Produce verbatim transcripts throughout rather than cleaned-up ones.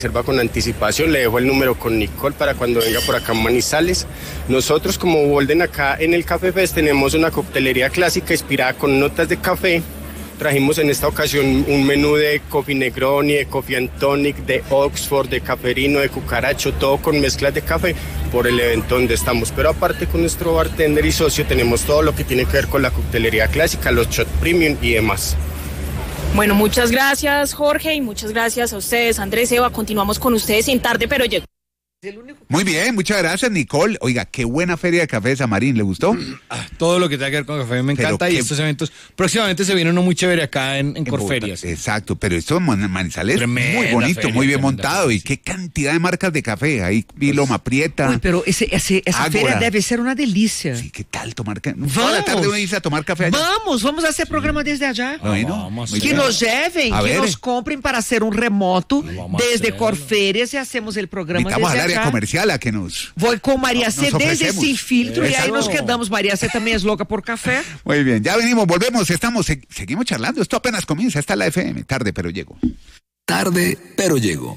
Reserva con anticipación, le dejo el número con Nicole para cuando venga por acá en Manizales. Nosotros como Bolden acá en el Café Fest tenemos una coctelería clásica inspirada con notas de café. Trajimos en esta ocasión un menú de Coffee Negroni, de Coffee and Tonic, de Oxford, de Caferino, de Cucaracho, todo con mezclas de café por el evento donde estamos. Pero aparte con nuestro bartender y socio tenemos todo lo que tiene que ver con la coctelería clásica, los shot premium y demás. Bueno, muchas gracias, Jorge, y muchas gracias a ustedes, Andrés, Eva. Continuamos con ustedes en Tarde Pero Llego. Muy bien, muchas gracias, Nicole. Oiga, qué buena feria de café de Samarín, ¿le gustó? Ah, todo lo que tenga que ver con café me encanta y estos eventos. Próximamente se viene uno muy chévere acá en, en Corferias. Exacto, pero esto en Manizales Tremenda muy bonito, feria, muy bien tremenda montado. feria, Y qué cantidad de marcas de café. Ahí vi Loma Prieta. Uy, pero ese, ese, esa Ágora. feria debe ser una delicia. Sí, ¿qué tal tomar café? Toda la tarde uno dice a tomar café allá. Vamos, vamos a hacer programa desde allá. Bueno, vamos, muy Que bien. nos lleven, A que ver. nos compren para hacer un remoto Vamos a desde hacerlo. Corferias y hacemos el programa Invitamos al desde área acá. comercial a que nos... Voy con María Nos C desde ofrecemos. Sin Filtro y ahí Eso. nos quedamos. María C también es loca por café. Muy bien, ya venimos, volvemos, estamos, se- seguimos charlando. Esto apenas comienza, está la F M. Tarde, pero llego. Tarde, pero llego.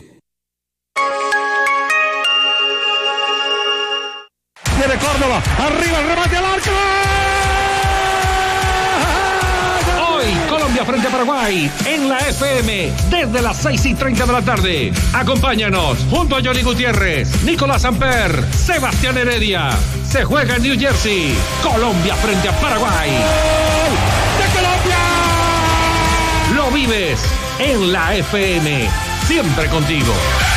Viene Córdoba, arriba el remate al arco. Hoy Colombia frente a Paraguay en la F M desde las seis y treinta de la tarde. Acompáñanos junto a Johnny Gutiérrez, Nicolás Amper, Sebastián Heredia. Se juega en New Jersey. Colombia frente a Paraguay. ¡De Colombia! Lo vives en la F M. Siempre contigo.